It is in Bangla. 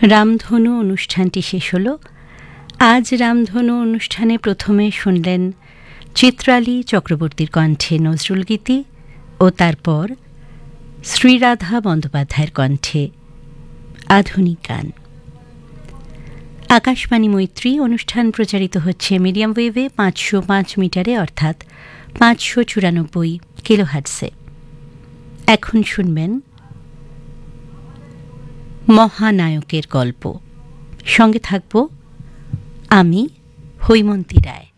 রামধনু অনুষ্ঠানটি শেষ হল। আজ রামধনু অনুষ্ঠানে প্রথমে শুনলেন চিত্রালী চক্রবর্তীর কণ্ঠে নজরুল গীতি ও তারপর শ্রীরাধা বন্দ্যোপাধ্যায়ের কণ্ঠে আধুনিক গান। আকাশবাণী মৈত্রী অনুষ্ঠান প্রচারিত হচ্ছে মিডিয়াম ওয়েভে 505 মিটারে অর্থাৎ 594 কিলোহার্টজে। এখন শুনবেন মহানায়কের গল্প। সঙ্গে থাকব আমি হৈমন্তী রায়।